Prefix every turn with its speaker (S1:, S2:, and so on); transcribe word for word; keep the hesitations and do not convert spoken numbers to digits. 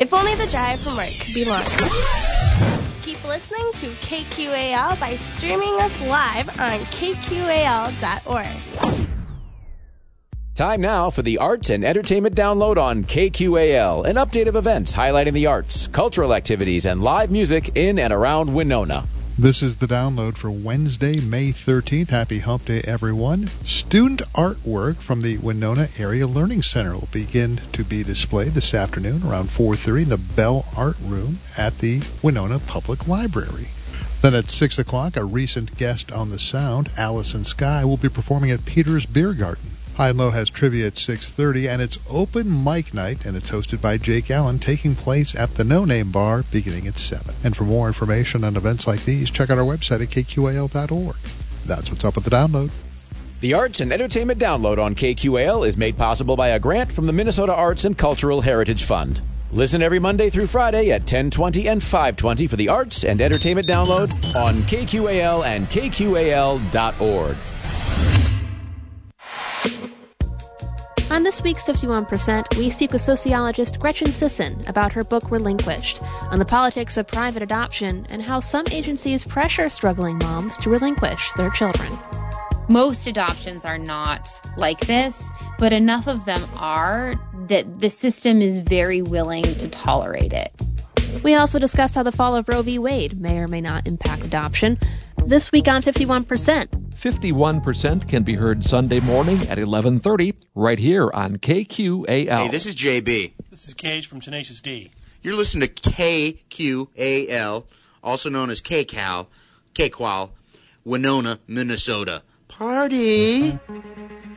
S1: If only the drive from work could be longer. Keep listening to K Q A L by streaming us live on K Q A L dot org.
S2: Time now for the Arts and Entertainment Download on K Q A L, an update of events highlighting the arts, cultural activities, and live music in and around Winona.
S3: This is the download for Wednesday, May thirteenth. Happy Hump Day, everyone. Student artwork from the Winona Area Learning Center will begin to be displayed this afternoon around four thirty in the Bell Art Room at the Winona Public Library. Then at six o'clock, a recent guest on the sound, Allison Sky, will be performing at Peter's Beer Garden. High and Low has trivia at six thirty, and it's open mic night, and it's hosted by Jake Allen, taking place at the No Name Bar beginning at seven. And for more information on events like these, check out our website at K Q A L dot org. That's what's up with the download.
S2: The Arts and Entertainment Download on K Q A L is made possible by a grant from the Minnesota Arts and Cultural Heritage Fund. Listen every Monday through Friday at ten twenty and five twenty for the Arts and Entertainment Download on K Q A L and K Q A L dot org.
S4: On this week's fifty-one percent, we speak with sociologist Gretchen Sisson about her book Relinquished, on the politics of private adoption and how some agencies pressure struggling moms to relinquish their children.
S5: Most adoptions are not like this, but enough of them are that the system is very willing to tolerate it.
S4: We also discuss how the fall of Roe v. Wade may or may not impact adoption. This week on fifty-one percent.
S6: fifty-one percent can be heard Sunday morning at eleven thirty right here on K Q A L.
S7: Hey, this is J B.
S8: This is Cage from Tenacious D.
S7: You're listening to K Q A L, also known as K C A L, K-Qual, Winona, Minnesota. Party!